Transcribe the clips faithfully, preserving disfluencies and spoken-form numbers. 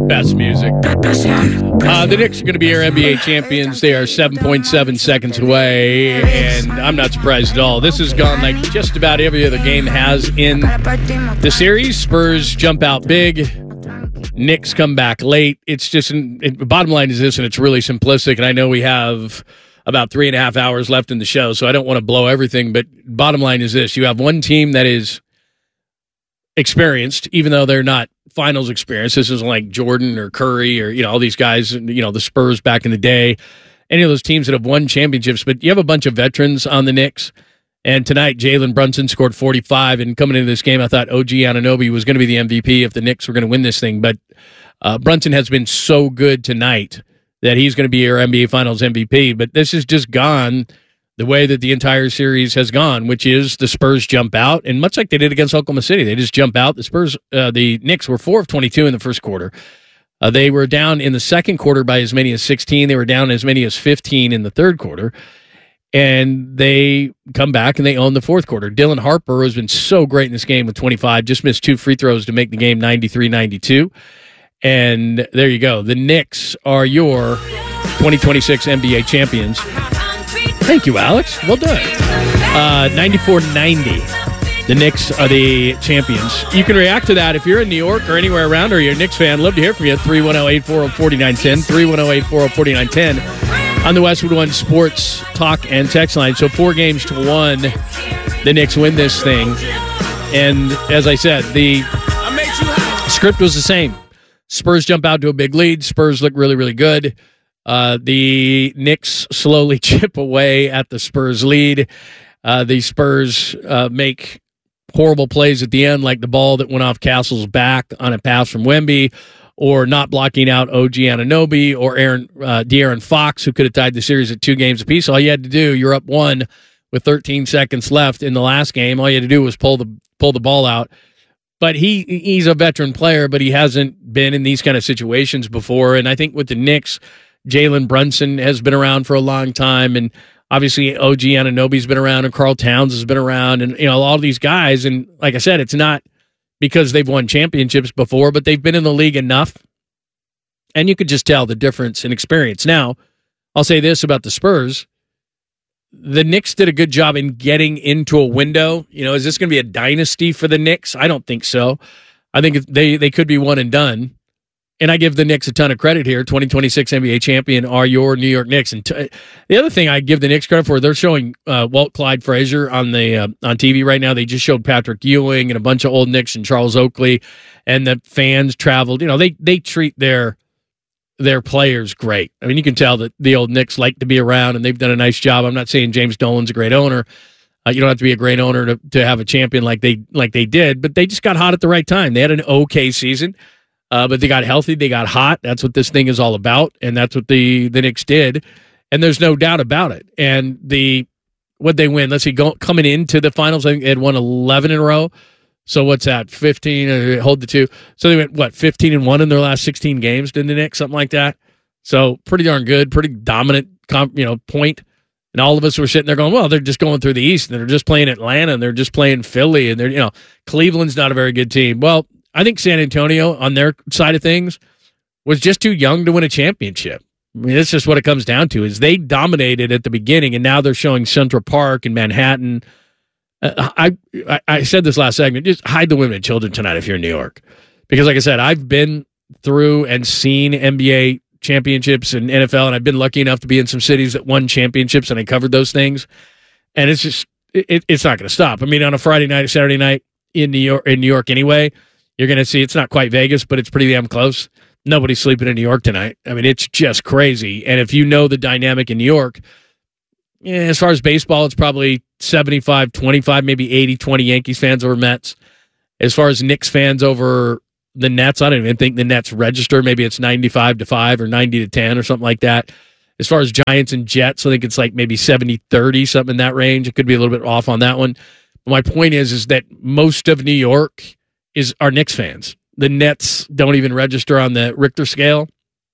Best music. Uh, the Knicks are going to be our N B A champions. They are seven point seven seconds away, and I'm not surprised at all. This has gone like just about every other game has in the series. Spurs jump out big. Knicks come back late. It's just, it, bottom line is this, and it's really simplistic, and I know we have about three and a half hours left in the show, so I don't want to blow everything, but bottom line is this. You have one team that is experienced, even though they're not finals experience. This isn't like Jordan or Curry or, you know, all these guys, you know, the Spurs back in the day, any of those teams that have won championships, but you have a bunch of veterans on the Knicks. And tonight, Jalen Brunson scored forty-five, and coming into this game, I thought O G Anunoby was going to be the M V P if the Knicks were going to win this thing, but uh, Brunson has been so good tonight that he's going to be our N B A Finals M V P, but this has just gone the way that the entire series has gone, which is the Spurs jump out, and much like they did against Oklahoma City, they just jump out. The Spurs, uh, the Knicks were four of twenty-two in the first quarter. Uh, they were down in the second quarter by as many as sixteen. They were down as many as fifteen in the third quarter, and they come back and they own the fourth quarter. Dylan Harper has been so great in this game with twenty-five, just missed two free throws to make the game ninety-three ninety-two. And there you go. The Knicks are your twenty twenty-six N B A champions. Thank you, Alex. Well done. Uh, ninety-four ninety. The Knicks are the champions. You can react to that if you're in New York or anywhere around, or you're a Knicks fan. Love to hear from you at three one zero, eight four zero, four nine one zero, three one zero, eight four zero, four nine one zero on the Westwood One Sports Talk and Text line. So four games to one, the Knicks win this thing. And as I said, the script was the same. Spurs jump out to a big lead. Spurs look really, really good. Uh, the Knicks slowly chip away at the Spurs lead. Uh, the Spurs uh, make horrible plays at the end, like the ball that went off Castle's back on a pass from Wemby, or not blocking out O G Anunoby, or Aaron uh, De'Aaron Fox, who could have tied the series at two games apiece. All you had to do, you're up one with thirteen seconds left in the last game. All you had to do was pull the pull the ball out. But he he's a veteran player, but he hasn't been in these kind of situations before. And I think with the Knicks, Jalen Brunson has been around for a long time, and obviously O G Anunoby's been around, and Karl Towns has been around, and you know all these guys. And like I said, it's not because they've won championships before, but they've been in the league enough, and you could just tell the difference in experience. Now, I'll say this about the Spurs. The Knicks did a good job in getting into a window. You know, is this going to be a dynasty for the Knicks? I don't think so. I think they, they could be one and done. And I give the Knicks a ton of credit here. twenty twenty-six N B A champion are your New York Knicks. And t- the other thing I give the Knicks credit for, they're showing uh, Walt Clyde Frazier on the uh, on T V right now. They just showed Patrick Ewing and a bunch of old Knicks and Charles Oakley, and the fans traveled. You know, they they treat their their players great. I mean, you can tell that the old Knicks like to be around, and they've done a nice job. I'm not saying James Dolan's a great owner. Uh, you don't have to be a great owner to, to have a champion like they like they did, but they just got hot at the right time. They had an okay season. Uh, but they got healthy, they got hot. That's what this thing is all about, and that's what the, the Knicks did, and there's no doubt about it. And the what they win, let's see, go, coming into the finals, I think they had won eleven in a row. So what's that, fifteen, uh, hold the two. So they went, what, fifteen and one in their last sixteen games, didn't the Knicks, something like that? So pretty darn good, pretty dominant, you know, point. And all of us were sitting there going, well, they're just going through the East, and they're just playing Atlanta, and they're just playing Philly, and they're, you know, Cleveland's not a very good team. Well, I think San Antonio, on their side of things, was just too young to win a championship. I mean, that's just what it comes down to, is they dominated at the beginning, and now they're showing Central Park and Manhattan. Uh, I, I I said this last segment, just hide the women and children tonight if you're in New York. Because like I said, I've been through and seen N B A championships and N F L, and I've been lucky enough to be in some cities that won championships, and I covered those things. And it's just, it, it's not going to stop. I mean, on a Friday night, a Saturday night in New York, in New York anyway, you're going to see it's not quite Vegas, but it's pretty damn close. Nobody's sleeping in New York tonight. I mean, it's just crazy. And if you know the dynamic in New York, yeah, as far as baseball, it's probably seventy-five twenty-five, maybe eighty twenty Yankees fans over Mets. As far as Knicks fans over the Nets, I don't even think the Nets register. Maybe it's ninety-five to five or ninety to ten or something like that. As far as Giants and Jets, I think it's like maybe seventy thirty, something in that range. It could be a little bit off on that one. But my point is, is that most of New York is are Knicks fans. The Nets don't even register on the Richter scale.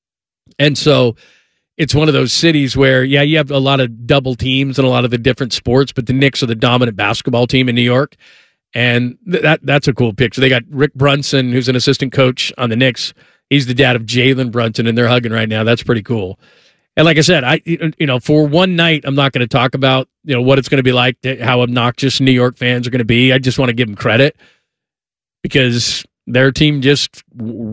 And so it's one of those cities where, yeah, you have a lot of double teams and a lot of the different sports, but the Knicks are the dominant basketball team in New York. And that that's a cool picture. They got Rick Brunson, who's an assistant coach on the Knicks. He's the dad of Jalen Brunson, and they're hugging right now. That's pretty cool. And like I said, I you know for one night, I'm not going to talk about you know what it's going to be like, how obnoxious New York fans are going to be. I just want to give them credit because their team just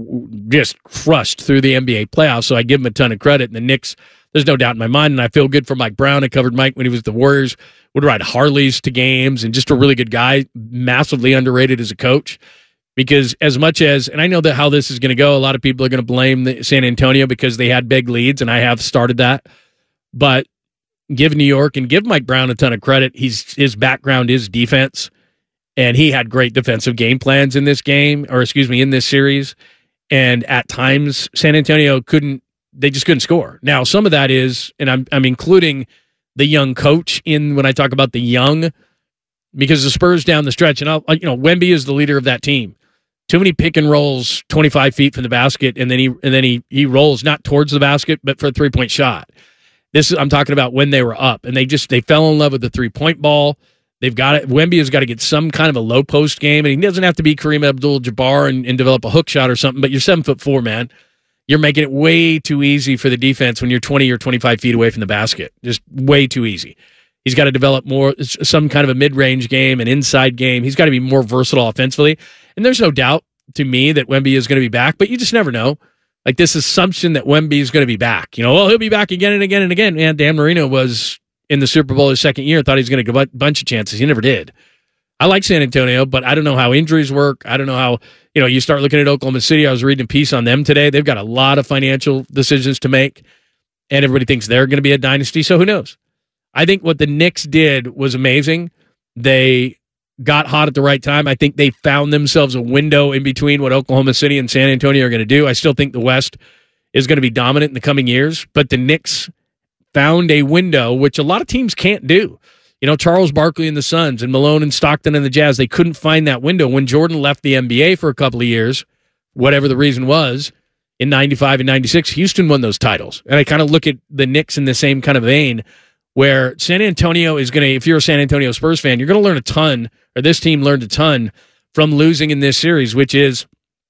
just crushed through the N B A playoffs. So I give them a ton of credit. And the Knicks, there's no doubt in my mind, and I feel good for Mike Brown. I covered Mike when he was the Warriors. Would ride Harleys to games, and just a really good guy, massively underrated as a coach. Because as much as, and I know that how this is going to go, a lot of people are going to blame the San Antonio because they had big leads, and I have started that. But give New York and give Mike Brown a ton of credit. He's his background is defense, and he had great defensive game plans in this game, or excuse me, in this series. And at times, San Antonio couldn't, they just couldn't score. Now, some of that is, and I'm I'm including the young coach in when I talk about the young, because the Spurs down the stretch, and I'll, you know, Wemby is the leader of that team. Too many pick and rolls, twenty-five feet from the basket, and then he and then he he rolls not towards the basket, but for a three point shot. This is I'm talking about when they were up, and they just they fell in love with the three point ball. They've got it. Wemby has got to get some kind of a low post game, and he doesn't have to be Kareem Abdul-Jabbar and, and develop a hook shot or something. But you're seven foot four, man. You're making it way too easy for the defense when you're twenty or twenty-five feet away from the basket. Just way too easy. He's got to develop more, some kind of a mid-range game, an inside game. He's got to be more versatile offensively. And there's no doubt to me that Wemby is going to be back, but you just never know. Like this assumption that Wemby is going to be back. You know, well, he'll be back again and again and again. Man, Dan Marino was in the Super Bowl his second year, thought he was going to get a bunch of chances. He never did. I like San Antonio, but I don't know how injuries work. I don't know how, you know, you start looking at Oklahoma City. I was reading a piece on them today. They've got a lot of financial decisions to make, and everybody thinks they're going to be a dynasty, so who knows? I think what the Knicks did was amazing. They got hot at the right time. I think they found themselves a window in between what Oklahoma City and San Antonio are going to do. I still think the West is going to be dominant in the coming years, but the Knicks found a window, which a lot of teams can't do. You know, Charles Barkley and the Suns and Malone and Stockton and the Jazz, they couldn't find that window. When Jordan left the N B A for a couple of years, whatever the reason was, in ninety-five and ninety-six, Houston won those titles. And I kind of look at the Knicks in the same kind of vein, where San Antonio is going to, if you're a San Antonio Spurs fan, you're going to learn a ton, or this team learned a ton from losing in this series, which is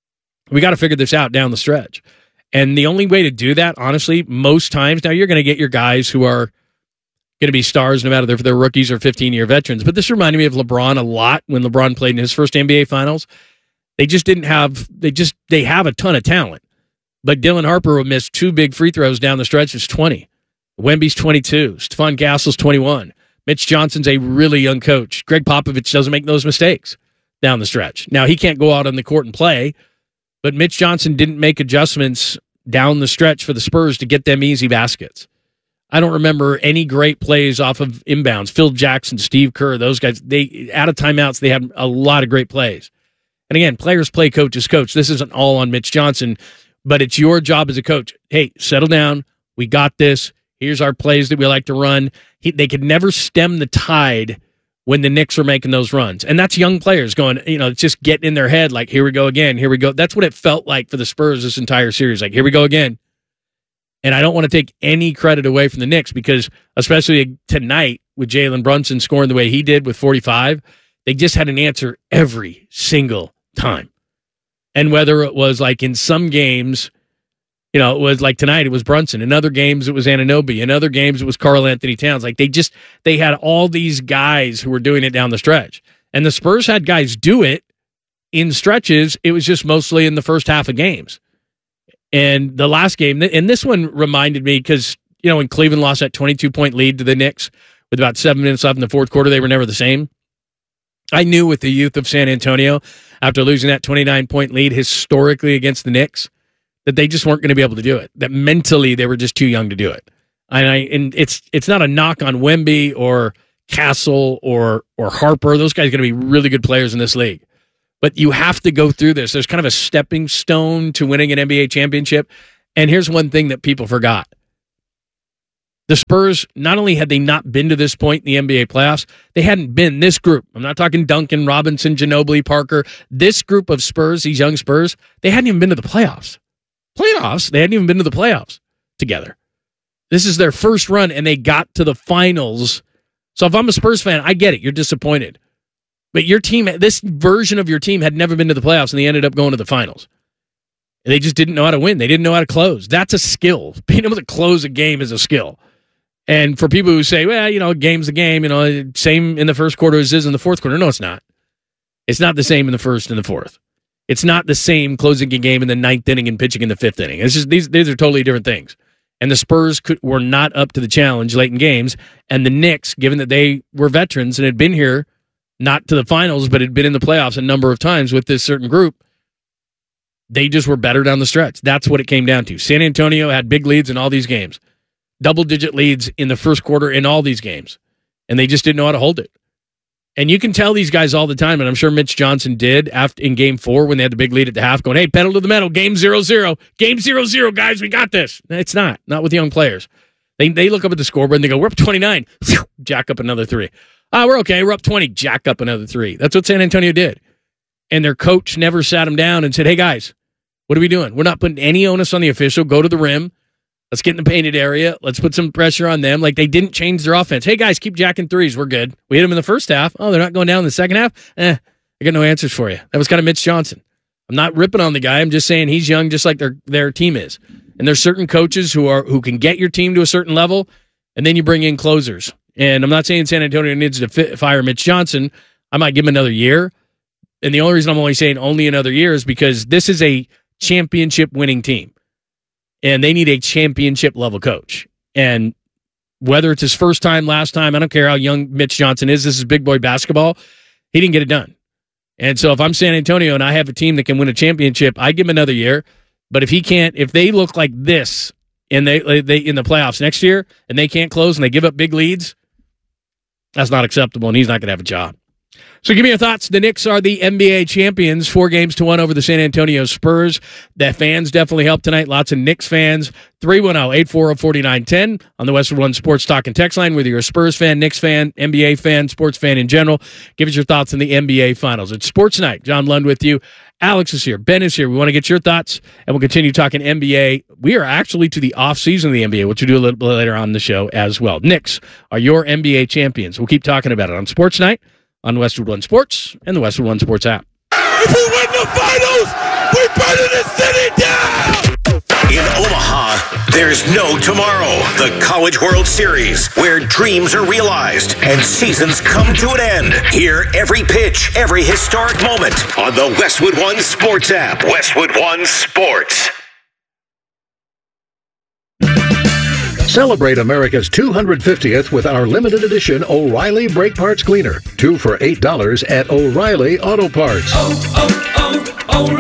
we got to figure this out down the stretch. And the only way to do that, honestly, most times, now you're going to get your guys who are going to be stars no matter if they're rookies or fifteen-year veterans. But this reminded me of LeBron a lot when LeBron played in his first N B A Finals. They just didn't have, they just, they have a ton of talent. But Dylan Harper missed two big free throws down the stretch. It's twenty. Wemby's twenty-two. Stephon Castle's twenty-one. Mitch Johnson's a really young coach. Greg Popovich doesn't make those mistakes down the stretch. Now, he can't go out on the court and play, but Mitch Johnson didn't make adjustments down the stretch for the Spurs to get them easy baskets. I don't remember any great plays off of inbounds. Phil Jackson, Steve Kerr, those guys, they out of timeouts, they had a lot of great plays. And again, players play, coaches coach. This isn't all on Mitch Johnson, but it's your job as a coach. Hey, settle down. We got this. Here's our plays that we like to run. He, they could never stem the tide when the Knicks were making those runs. And that's young players going, you know, just getting in their head like, here we go again, here we go. That's what it felt like for the Spurs this entire series. Like, here we go again. And I don't want to take any credit away from the Knicks because, especially tonight with Jalen Brunson scoring the way he did with forty-five, they just had an answer every single time. And whether it was like in some games, you know, it was like tonight, it was Brunson. In other games, it was Anunoby. In other games, it was Karl Anthony Towns. Like they just, they had all these guys who were doing it down the stretch. And the Spurs had guys do it in stretches. It was just mostly in the first half of games. And the last game, and this one reminded me because, you know, when Cleveland lost that twenty-two point lead to the Knicks with about seven minutes left in the fourth quarter, they were never the same. I knew with the youth of San Antonio, after losing that twenty-nine point lead historically against the Knicks, that they just weren't going to be able to do it. That mentally they were just too young to do it. And I and it's it's not a knock on Wemby or Castle or or Harper. Those guys are going to be really good players in this league. But you have to go through this. There's kind of a stepping stone to winning an N B A championship. And here's one thing that people forgot. The Spurs, not only had they not been to this point in the N B A playoffs, they hadn't been this group. I'm not talking Duncan, Robinson, Ginobili, Parker. This group of Spurs, these young Spurs, they hadn't even been to the playoffs. Playoffs? They hadn't even been to the playoffs together. This is their first run, and they got to the finals. So if I'm a Spurs fan, I get it. You're disappointed. But your team, this version of your team had never been to the playoffs, and they ended up going to the finals. And they just didn't know how to win. They didn't know how to close. That's a skill. Being able to close a game is a skill. And for people who say, well, you know, game's the game, you know, same in the first quarter as is in the fourth quarter. No, it's not. It's not the same in the first and the fourth. It's not the same closing a game in the ninth inning and pitching in the fifth inning. It's just these these are totally different things. And the Spurs could, were not up to the challenge late in games. And the Knicks, given that they were veterans and had been here, not to the finals, but had been in the playoffs a number of times with this certain group, they just were better down the stretch. That's what it came down to. San Antonio had big leads in all these games. Double-digit leads in the first quarter in all these games. And they just didn't know how to hold it. And you can tell these guys all the time, and I'm sure Mitch Johnson did after in game four when they had the big lead at the half, going, hey, pedal to the metal, game zero zero. Game zero zero, guys, we got this. It's not. Not with young players. They they look up at the scoreboard and they go, we're up twenty-nine. Jack up another three. Ah, we're okay. We're up twenty. Jack up another three. That's what San Antonio did. And their coach never sat them down and said, hey, guys, what are we doing? We're not putting any onus on the official. Go to the rim. Let's get in the painted area. Let's put some pressure on them. Like, they jacking change their offense. Hey, guys, keep jacking threes. We're good. We hit them in the first half. Oh, they're not going down in the second half? Eh, I got no answers for you. That was kind of Mitch Johnson. I'm not ripping on the guy. I'm just saying he's young just like their their team is. And there's certain coaches who are who can get your team to a certain level, and then you bring in closers. And I'm not saying San Antonio needs to fit, fire Mitch Johnson. I might give him another year. And the only reason I'm only saying only another year is because this is a championship-winning team. And they need a championship-level coach. And whether it's his first time, last time, I don't care how young Mitch Johnson is, this is big boy basketball, he didn't get it done. And so if I'm San Antonio and I have a team that can win a championship, I give him another year. But if he can't, if they look like this and they they in the playoffs next year and they can't close and they give up big leads, that's not acceptable, and he's not going to have a job. So give me your thoughts. The Knicks are the N B A champions, four games to one over the San Antonio Spurs. The fans definitely helped tonight. Lots of Knicks fans. three one zero, eight four zero, four nine one zero on the Westwood One Sports Talk and Text line. Whether you're a Spurs fan, Knicks fan, N B A fan, sports fan in general, give us your thoughts on the N B A Finals. It's Sports Night. John Lund with you. Alex is here. Ben is here. We want to get your thoughts, and we'll continue talking N B A. We are actually to the off-season of the N B A, which we'll do a little bit later on the show as well. Knicks are your N B A champions. We'll keep talking about it on Sports Night, on Westwood One Sports, and the Westwood One Sports app. If we win the finals, we burn the city down! In Omaha, there's no tomorrow. The College World Series, where dreams are realized and seasons come to an end. Hear every pitch, every historic moment on the Westwood One Sports app. Westwood One Sports. Celebrate America's two hundred fiftieth with our limited edition O'Reilly Brake Parts Cleaner. Two for eight dollars at O'Reilly Auto Parts. Oh,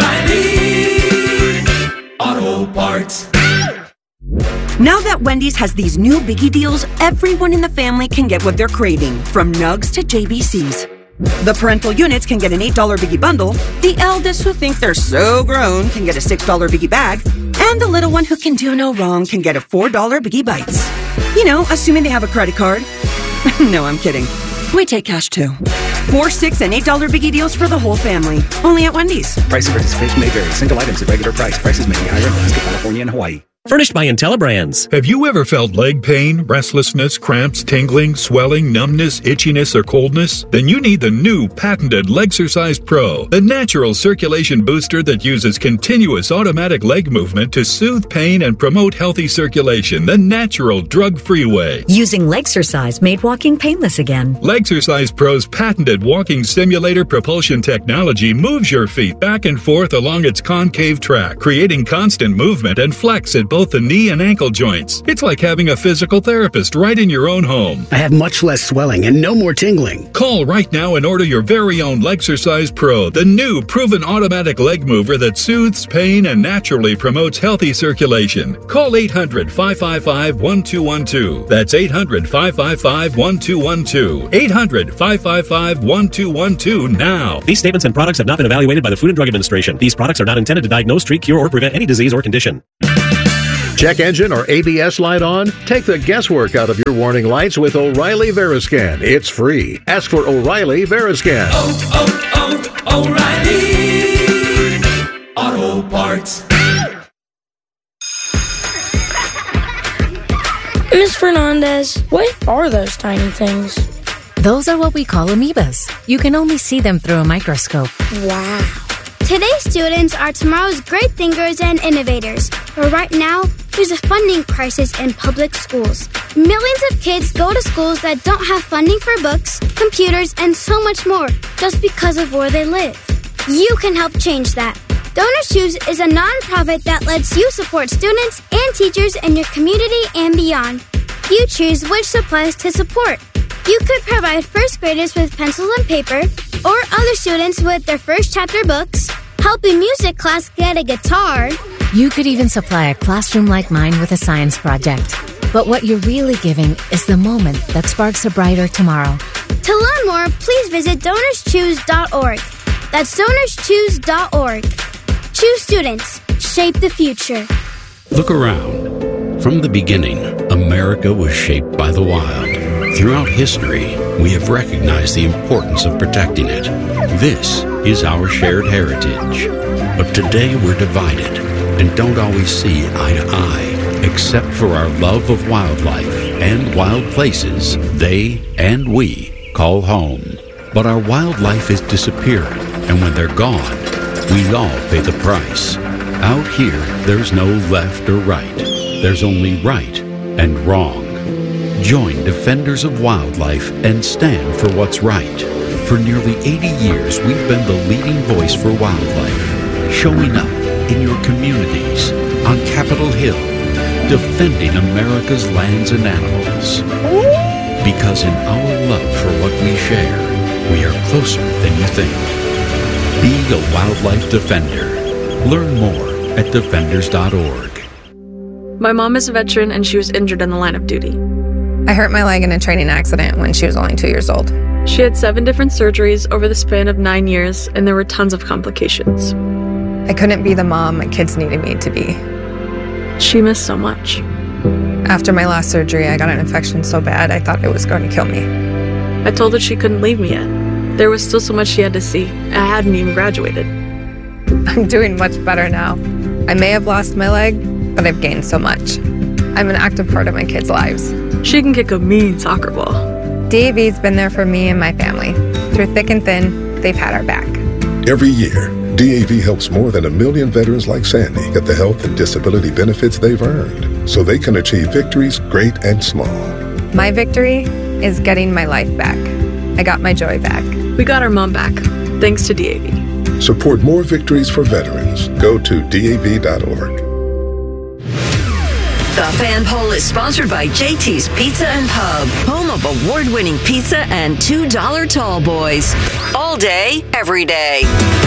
oh, oh, O'Reilly Auto Parts. Now that Wendy's has these new biggie deals, everyone in the family can get what they're craving, from nugs to J B Cs. The parental units can get an eight dollar biggie bundle, the eldest who think they're so grown can get a six dollar biggie bag, and the little one who can do no wrong can get a four dollar biggie bites. You know, assuming they have a credit card. No, I'm kidding. We take cash too. Four, six, and eight dollar biggie deals for the whole family. Only at Wendy's. Price and participation may vary. Single items at regular price. Prices may be higher in Alaska, California, and Hawaii. Furnished by IntelliBrands. Have you ever felt leg pain, restlessness, cramps, tingling, swelling, numbness, itchiness, or coldness? Then you need the new patented Legsercise Pro, the natural circulation booster that uses continuous automatic leg movement to soothe pain and promote healthy circulation the natural, drug-free way. Using Legsercise made walking painless again. Legsercise Pro's patented walking simulator propulsion technology moves your feet back and forth along its concave track, creating constant movement and flex at both the knee and ankle joints. It's like having a physical therapist right in your own home. I have much less swelling and no more tingling. Call right now and order your very own Legsercise Pro, the new proven automatic leg mover that soothes pain and naturally promotes healthy circulation. Call eight hundred, five five five, one two one two. That's eight hundred, five five five, one two one two. eight hundred, five five five, one two one two now. These statements and products have not been evaluated by the Food and Drug Administration. These products are not intended to diagnose, treat, cure, or prevent any disease or condition. Check engine or A B S light on? Take the guesswork out of your warning lights with O'Reilly Veriscan. It's free. Ask for O'Reilly Veriscan. Oh, oh, oh, O'Reilly Auto Parts. Miss Fernandez, what are those tiny things? Those are what we call amoebas. You can only see them through a microscope. Wow. Today's students are tomorrow's great thinkers and innovators. But right now, there's a funding crisis in public schools. Millions of kids go to schools that don't have funding for books, computers, and so much more just because of where they live. You can help change that. Donors Choose is a nonprofit that lets you support students and teachers in your community and beyond. You choose which supplies to support. You could provide first graders with pencils and paper, or other students with their first chapter books, help a music class get a guitar. You could even supply a classroom like mine with a science project. But what you're really giving is the moment that sparks a brighter tomorrow. To learn more, please visit donors choose dot org. That's donors choose dot org. Choose students. Shape the future. Look around. From the beginning, America was shaped by the wild. Throughout history, we have recognized the importance of protecting it. This is our shared heritage. But today we're divided and don't always see eye to eye, except for our love of wildlife and wild places they and we call home. But our wildlife is disappearing, and when they're gone, we all pay the price. Out here, there's no left or right. There's only right and wrong. Join Defenders of Wildlife and stand for what's right. For nearly eighty years, we've been the leading voice for wildlife, showing up in your communities, on Capitol Hill, defending America's lands and animals. Because in our love for what we share, we are closer than you think. Be a wildlife defender. Learn more at defenders dot org. My mom is a veteran and she was injured in the line of duty. I hurt my leg in a training accident when she was only two years old. She had seven different surgeries over the span of nine years, and there were tons of complications. I couldn't be the mom my kids needed me to be. She missed so much. After my last surgery, I got an infection so bad I thought it was going to kill me. I told her she couldn't leave me yet. There was still so much she had to see. I hadn't even graduated. I'm doing much better now. I may have lost my leg, but I've gained so much. I'm an active part of my kids' lives. She can kick a mean soccer ball. D A V's been there for me and my family. Through thick and thin, they've had our back. Every year, D A V helps more than a million veterans like Sandy get the health and disability benefits they've earned so they can achieve victories great and small. My victory is getting my life back. I got my joy back. We got our mom back, thanks to D A V. Support more victories for veterans. Go to D A V dot org. The Fan Poll is sponsored by J T's Pizza and Pub, home of award-winning pizza and two dollar tall boys. All day, every day.